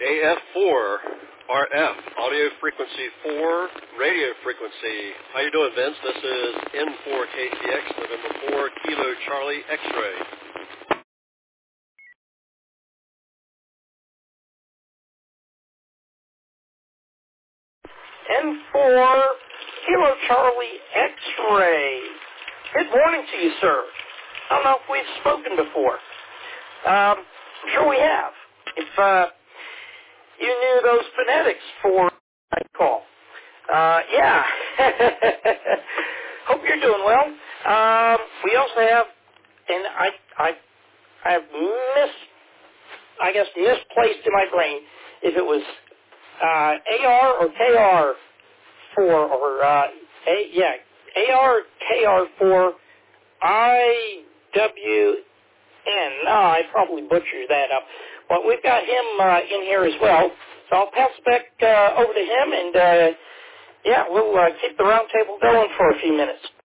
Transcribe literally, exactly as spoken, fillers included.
A F four, R F, audio frequency four, radio frequency. How you doing, Vince? This is N four K T X, November four, Kilo Charlie X-ray. N four, Kilo Charlie X-ray. Good morning to you, sir. I don't know if we've spoken before. Um, I'm sure we have. If uh, you knew those phonetics for my call. Uh, yeah. Hope you're doing well. Um, we also have, and I, I, I have mis, I guess misplaced in my brain if it was uh, A R or K R four or uh, A, yeah, A R K R four I W N. No, I probably butchered that up. But we've got him uh, in here as well. So I'll pass it back uh, over to him, and uh, yeah, we'll uh, keep the round table going for a few minutes.